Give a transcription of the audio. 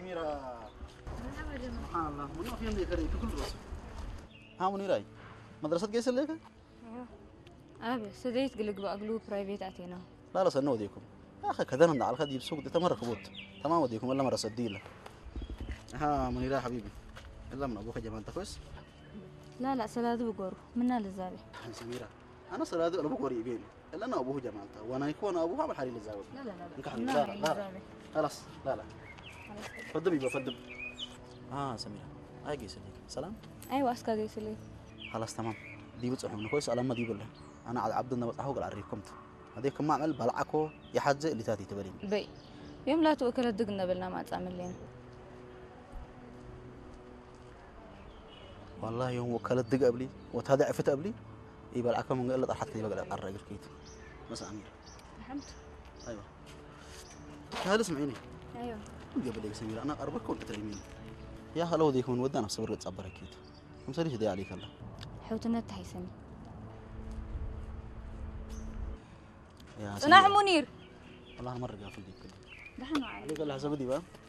سميرة سبحان الله منو في عندي كريم كل رأس ها منيراي مدرسة جيس الليك أبي سديت قلق بأقلو برايفيت أتينا لا لا سنو وديكم يا أخي كذا على الخد يبسوق دي تمر كبوت تمام وديكم ولا مرة صديلة ها منيرا حبيبي إلا من أبوك جماعة كويس لا لا سلادو بقور منا للزابي سميرة أنا سلادو أنا بقوري بيني إلا أنا أبوه جماعته وأنا يكون أبوها من حري للزاوية لا لا لا لا لا خلاص لا لا فدب يبقى فدب سميرة هاي جيس الليك سلام أيوة أسكا جيس اللي خلاص تمام دي بتصحون كويس ألم ما دي بالله أنا عبد النبي بتصحوا على ريكمت هذيك ما عمل بلعكو يحجز اللي تاتي تبرين بي يوم لا تأكل الدقنا بالنا ما تعمل لين والله يوم وكلت دق قبلي وتهدى عفت قبلي يبقى العكا من قلت أحد كذي بقى الرجل كيت بس أمير فهمت أيوة هذا اسمعيني أيوة قبل لي سمير أنا أربك كنت تريمين يا خلو ذيك من ودنا نفس ورد صبر كيت مسريش دي عليك الله حوتنا تحسن يا صناع منير والله أنا مرة قافل ديك كده دحنا عليك قال لها زبدي بقى